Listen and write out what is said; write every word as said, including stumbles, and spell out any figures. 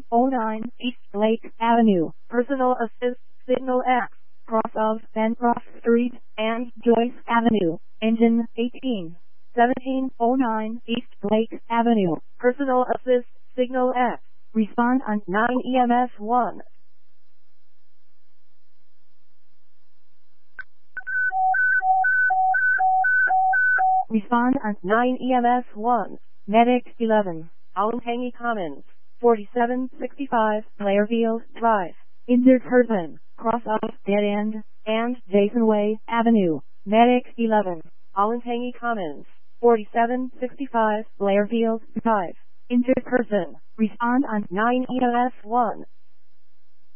oh nine East Lake Avenue, Personal Assist Signal X, cross of Bancroft Street and Joyce Avenue, engine eighteen. seventeen oh nine East Lake Avenue, Personal Assist Signal X, respond on nine E M S one. Respond on nine E M S one. Medic eleven, Allegheny Commons, forty-seven sixty-five Blairfield Drive. Injured person, cross of Dead End and Jason Way Avenue. Medic eleven, Allegheny Commons, forty-seven sixty-five Blairfield Drive. Injured person, respond on nine E M S one.